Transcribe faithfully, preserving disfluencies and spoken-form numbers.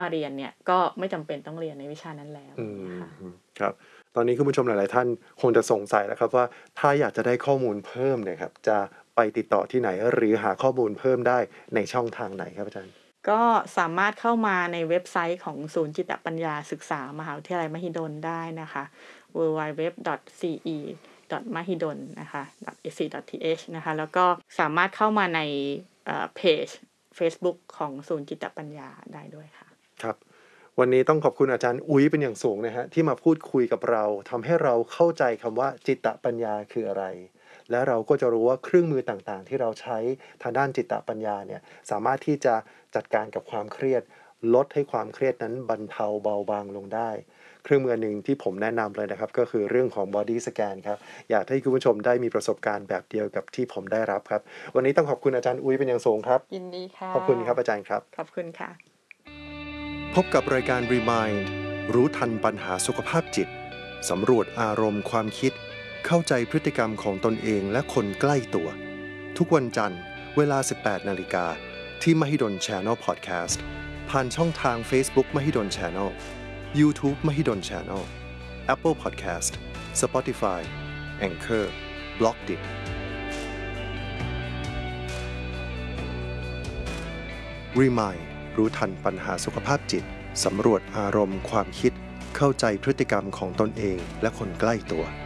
เรียนเนี่ยก็ไม่จำเป็นต้องเรียนในวิชานั้นแล้วนะคะครับตอนนี้คุณผู้ชมหลายๆท่านคงจะสงสัยแล้วครับว่าถ้าอยากจะได้ข้อมูลเพิ่มเนี่ยครับจะไปติดต่อที่ไหนหรือหาข้อมูลเพิ่มได้ในช่องทางไหนครับอาจารย์ก็สามารถเข้ามาในเว็บไซต์ของศูนย์จิตปัญญาศึกษามหาวิทยาลัยมหิดลได้นะคะ ดับเบิลยู ดับเบิลยู ดับเบิลยู ดอท ซี อี ดอท มหิดล นะคะ เอ ซี ดอท ที เอช นะคะแล้วก็สามารถเข้ามาในเพจ Facebook ของศูนย์จิตปัญญาได้ด้วยค่ะครับวันนี้ต้องขอบคุณอาจารย์อุ๊ยเป็นอย่างสูงนะฮะที่มาพูดคุยกับเราทำให้เราเข้าใจคำว่าจิตปัญญาคืออะไรและเราก็จะรู้ว่าเครื่องมือต่างๆที่เราใช้ทางด้านจิตปัญญาเนี่ยสามารถที่จะจัดการกับความเครียดลดให้ความเครียดนั้นบรรเทาเบาบางลงได้เครื่องมือหนึ่งที่ผมแนะนำเลยนะครับก็คือเรื่องของ Body Scan ครับอยากให้คุณผู้ชมได้มีประสบการณ์แบบเดียวกับที่ผมได้รับครับวันนี้ต้องขอบคุณอาจารย์อุ๊ยเป็นอย่างสูงครับยินดีค่ะขอบคุณครับอาจารย์ครับขอบคุณค่ะพบกับรายการ Remind รู้ทันปัญหาสุขภาพจิตสำรวจอารมณ์ความคิดเข้าใจพฤติกรรมของตนเองและคนใกล้ตัวทุกวันจันทร์เวลา สิบแปดนาฬิกาที่ Mahidol Channel Podcast ผ่านช่องทาง Facebook Mahidol Channel YouTube Mahidol Channel Apple Podcast Spotify Anchor Blockdit Remind รู้ทันปัญหาสุขภาพจิตสำรวจอารมณ์ความคิดเข้าใจพฤติกรรมของตนเองและคนใกล้ตัว